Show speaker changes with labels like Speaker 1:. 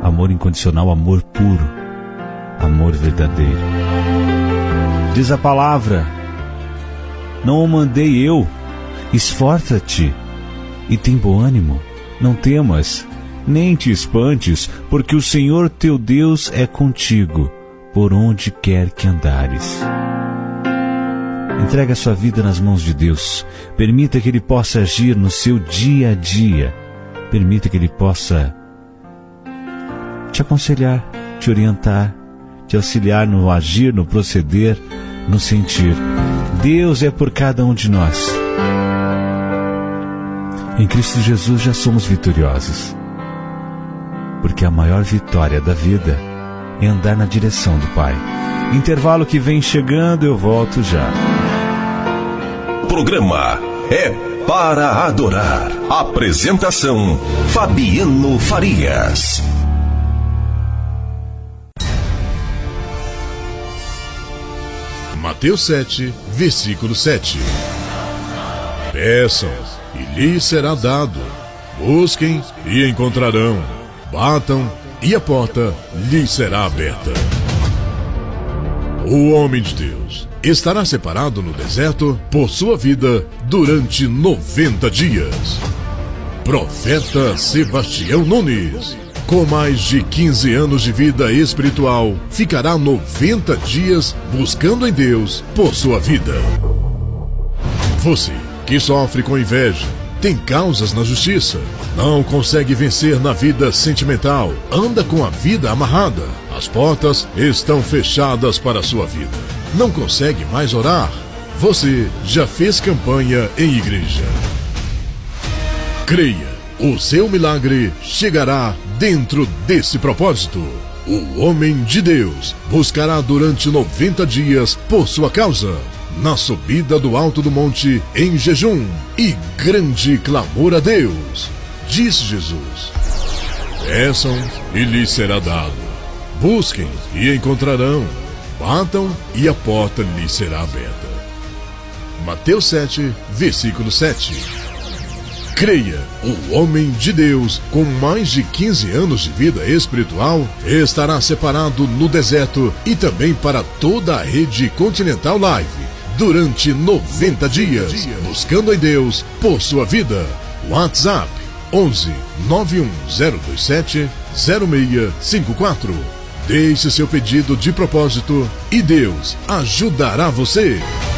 Speaker 1: amor incondicional, amor puro, amor verdadeiro. Diz a palavra: não o mandei eu, esforça-te e tem bom ânimo, não temas, nem te espantes, porque o Senhor teu Deus é contigo, por onde quer que andares. Entregue a sua vida nas mãos de Deus. Permita que Ele possa agir no seu dia a dia. Permita que Ele possa te aconselhar, te orientar, te auxiliar no agir, no proceder, no sentir. Deus é por cada um de nós. Em Cristo Jesus já somos vitoriosos, porque a maior vitória da vida é andar na direção do Pai. Intervalo que vem chegando, eu volto já.
Speaker 2: Programa É para Adorar. Apresentação: Fabiano Farias.
Speaker 3: Mateus 7, versículo 7. Peçam e lhes será dado. Busquem e encontrarão. Batam e a porta lhes será aberta. O homem de Deus estará separado no deserto por sua vida durante 90 dias. Profeta Sebastião Nunes, com mais de 15 anos de vida espiritual, ficará 90 dias buscando em Deus por sua vida. Você que sofre com inveja, tem causas na justiça, não consegue vencer na vida sentimental, anda com a vida amarrada, as portas estão fechadas para a sua vida, não consegue mais orar, você já fez campanha em igreja. Creia, o seu milagre chegará dentro desse propósito. O homem de Deus buscará durante 90 dias por sua causa, na subida do alto do monte, em jejum e grande clamor a Deus. Disse Jesus: peçam e lhes será dado. Busquem e encontrarão. Batam e a porta lhes será aberta. Mateus 7, versículo 7. Creia, o homem de Deus, com mais de 15 anos de vida espiritual, estará separado no deserto e também para toda a rede Continental Live, durante 90 dias, buscando em Deus por sua vida. WhatsApp 11 91027 0654. Deixe seu pedido de propósito e Deus ajudará você.